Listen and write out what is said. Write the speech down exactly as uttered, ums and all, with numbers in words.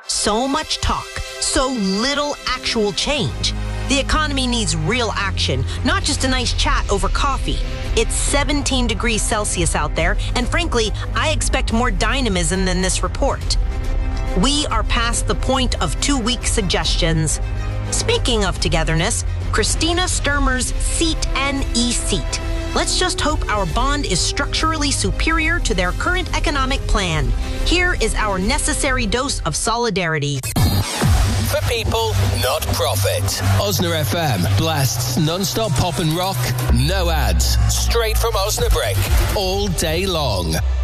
So much talk, so little actual change. The economy needs real action, not just a nice chat over coffee. It's seventeen degrees Celsius out there, and frankly, I expect more dynamism than this report. We are past the point of two-week suggestions. Speaking of togetherness, Christina Sturmer's Seat N E seat. Let's just hope our bond is structurally superior to their current economic plan. Here is our necessary dose of solidarity. For people, not profit. Osna F M blasts non-stop pop and rock, no ads, straight from Osnabrück, all day long.